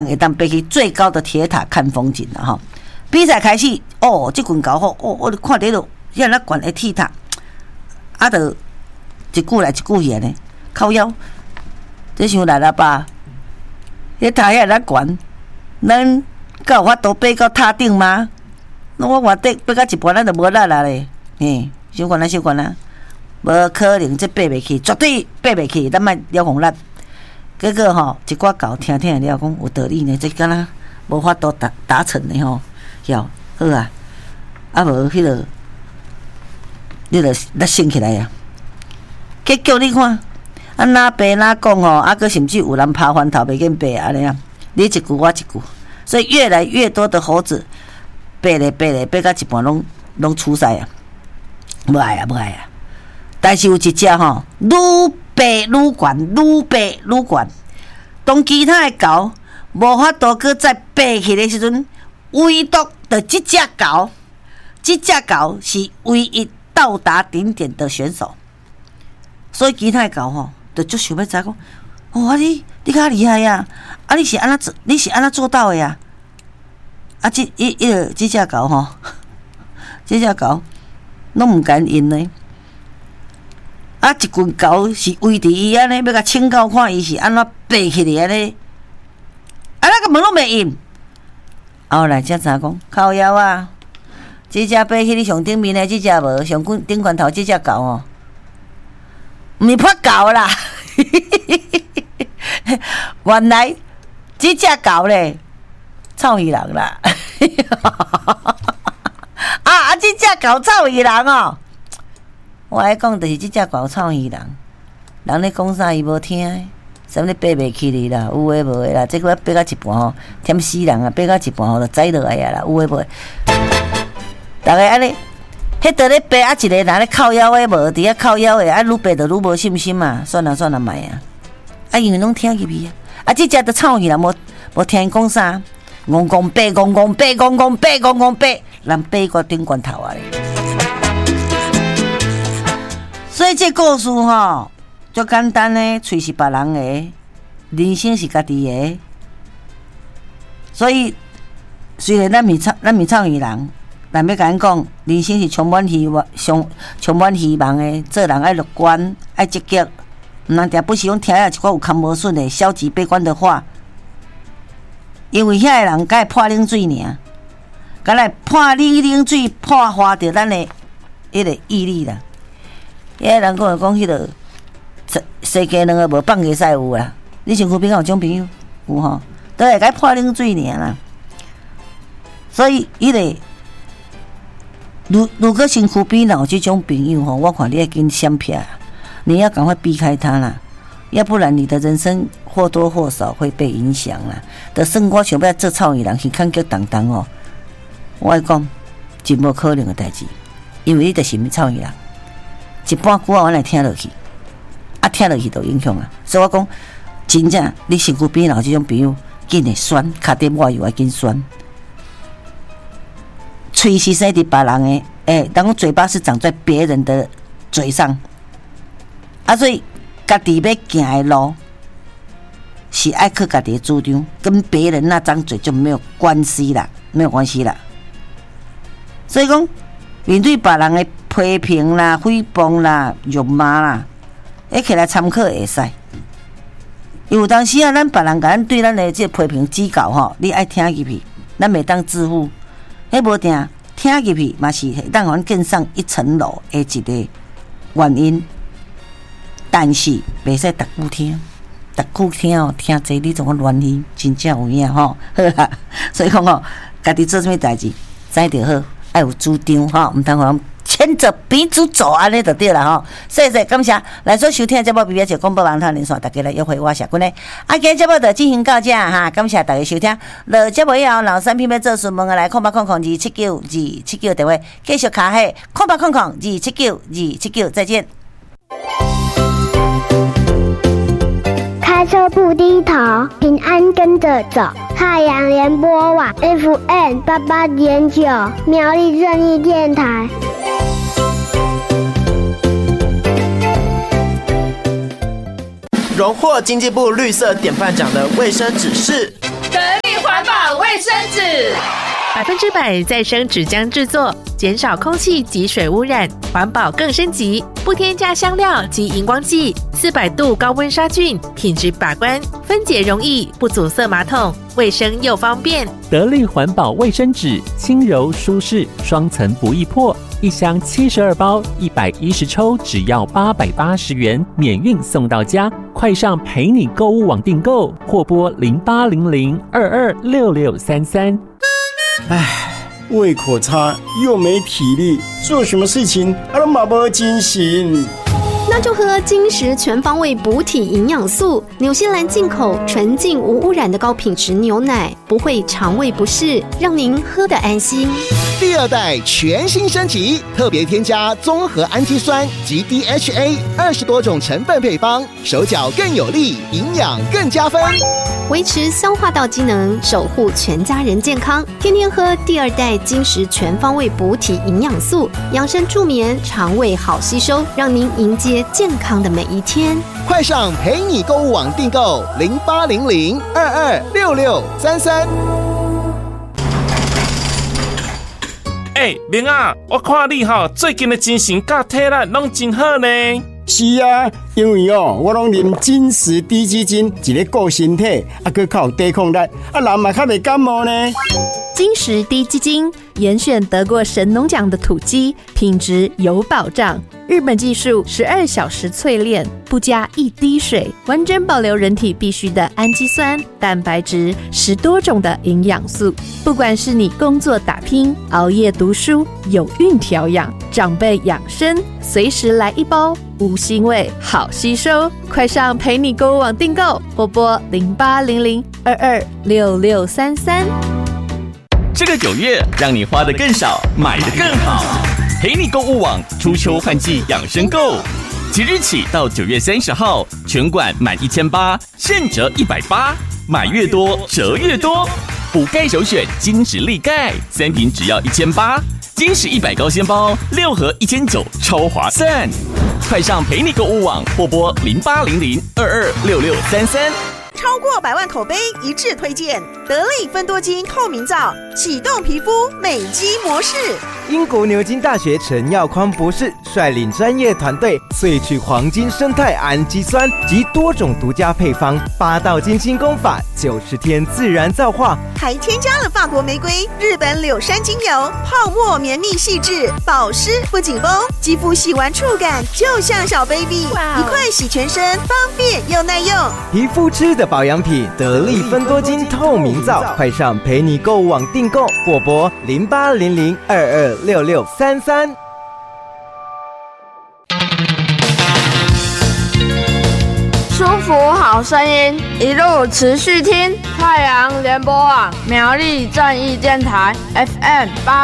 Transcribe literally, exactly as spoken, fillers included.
会当爬去最高的铁塔看风景了哈。比赛开始，哦，这群狗吼，哦，我看到了，遐那悬的铁塔，啊，就一句来一句去呢，靠腰，这想来了吧？迄塔遐那悬，咱敢有法度爬到塔顶吗？那我话得爬到一半，咱就无力啦咧，嘿，小悬啊，小悬啊，无可能，这爬袂去，绝对爬袂去，咱莫了红力。结果吼，一寡狗听听了讲有道理呢，这敢若无法度达达成的吼。要好啊，啊无迄个，你著力升起来啊！结果你看，啊哪爬哪讲吼，啊个甚至有人爬翻头袂瘾爬安尼啊！你一句我一句，所以越来越多的猴子爬咧爬咧，爬到一半拢拢出赛啊！无爱啊，无爱啊！但是有一只吼，愈爬愈悬，愈爬愈悬。当其他的狗无法度搁再爬起的时阵，唯独的这只狗，这只狗是唯一到达顶点的选手。所以其他的狗吼，就足想要知讲，哦，啊你你较厉害呀！啊你是安怎你是安怎做到的呀？啊，这一一个这只狗吼，这只狗拢唔敢因呢。啊，一群狗是围伫伊安尼，要甲请教看伊是安怎爬起来安尼。啊，那个门拢袂应。后来才知讲，靠腰啊！这只爬去你上顶面的，这只无上顶顶悬头这只狗哦，毋是破狗啦！原来这只狗咧，臭鱼人啦！啊啊！这只狗臭鱼人哦！我爱讲，就是这只狗臭鱼人，人咧讲啥伊无听。什么爬袂起哩啦，有诶无诶啦，这个爬到一半吼，忝死人啊！爬到一半吼，就栽落来啊啦，有诶无诶。大家安尼，迄个咧爬啊，一个人咧靠腰诶无，伫遐靠腰诶，啊，愈爬就愈无信心嘛。算啦算啦，卖啊！啊，因为拢听入去啊，啊，这只都臭去啦，无无听因讲啥，戆戆爬，戆戆爬，戆戆爬，戆戆爬，人爬过顶悬头啊咧。所以这故事吼。足简单诶，喙是别人诶，人生是家己诶。所以虽然咱是臭，咱是臭鱼人，但要甲咱讲，人生是充满希望、充充满希望诶。做人爱乐观，爱积极，毋通定不时讲听下一寡有空无顺诶消极悲观的话，因为遐个人敢会破冷水尔，敢来破你冷水，破坏着咱诶迄个毅力啦。遐个人讲讲迄个。世界两个无放个赛有啦，你身躯边有种朋友有吼，都会甲破冷水尔啦。所以，伊个如如果身躯边有这种朋友吼，我看你要紧闪避，你要赶快避开他啦，要不然你的人生或多或少会被影响啦。就算我想要做臭鱼人去看脚当当哦，我爱讲真无可能的代志，因为你就是毋是臭鱼人，一半句话我来听落去。啊，听落去就影响啊！所以我讲，真正你身躯边有这种朋友，紧会酸，脚底抹油要紧酸。嘴是生伫别人的，诶、欸，当讲嘴巴是长在别人的嘴上，啊，所以家己要行的路是爱靠家己的主张，跟别人那张嘴就没有关系啦，没有关系啦。所以讲，面对别人的批评啦、诽谤啦、辱骂啦。会起来参考会使，因为有当时啊，咱别人甲咱对咱的这批评指教吼，你爱听入去，咱袂当自负。迄无定听入去，嘛是会当互咱更上一层楼的一个原因。但是袂使逐句听，逐句听哦，听这你怎么乱去，真正有影吼。好啦，所以讲吼，家己做啥物代志，知就好，爱有主张吼，毋通互人。牵着鼻子走，安尼就对了吼！谢谢，感谢来所收听的节目，比比就广播网台连线，大家来约会我谢君嘞。啊，今日节目就进行到这哈，感谢大家收听。落节目以后，老三品要做询问的来空八空空二七九二七九电话，继续卡起空八空空二七九二七九，再见。 开车不低头，平安跟着走。太阳联播网 F M 八八点九，苗栗正义电台。 荣获经济部绿色典范奖的卫生纸是。 环保卫生纸。 百分之百再生纸浆制作，减少空气及水污染，环保更升级。不添加香料及荧光剂，四百度高温杀菌，品质把关，分解容易，不阻塞马桶，卫生又方便。 得力环保卫生纸，轻柔舒适，双层不易破。一箱七十二包，一百一十抽，只要八百八十元，免运送到家。快上陪你购物网订购，或拨零八零零二二六六三三。 唉，胃口差又没体力，做什么事情啊都马不精神。 那就喝金石全方位补体营养素，纽西兰进口纯净无污染的高品质牛奶，不会肠胃不适，让您喝得安心。 第二代全新升级，特别添加综合氨基酸及 D H A 二十多种成分配方，手脚更有力，营养更加分， 维持消化道机能，守护全家人健康。天天喝第二代金石全方位补体营养素，养生助眠，肠胃好吸收，让您迎接健康的每一天。 快上陪你购物网订购零八零零二二六六三三。 哎，明啊，我看你哈最近的精神甲体力拢真好呢。 是啊，因为哦，我拢啉金石低基金，一个顾身体，啊，佮较有抵抗力，啊，人嘛较袂感冒呢。 金石低基金严选得过神农奖的土鸡，品质有保障。日本技术十二小时淬炼，不加一滴水，完整保留人体必需的氨基酸、蛋白质，十多种的营养素。不管是你工作打拼、熬夜读书、有孕调养、长辈养生，随时来一包，无腥味，好吸收。快上陪你购物网订购，或拨零八零零二二六六三三。 这个九月，让你花得更少，买得更好。陪你购物网初秋换季养生购，即日起到九月三十号，全馆满一千八，现折一百八，买越多折越多。补钙首选金石力钙，三瓶只要一千八，金石一百高纤包六盒一千九，超划算。快上陪你购物网，或拨零八零零二二六六三三。 超过百万口碑一致推荐得力芬多精透明皂，启动皮肤美肌模式。 英国牛津大学陈耀匡博士率领专业团队萃取黄金生态氨基酸及多种独家配方，八道金清功法，九十天自然皂化， 还添加了法国玫瑰、日本柳杉精油，泡沫绵密细致，保湿不紧绷，肌肤洗完触感就像小 baby， 一块洗全身，方便又耐用。 皮肤吃的保养品，得力芬多精透明皂，快上陪你购物网订购，或拨零八零零二二六六三三。 舒服好声音，一路持续听太阳联播网苗栗正义电台 F M 八。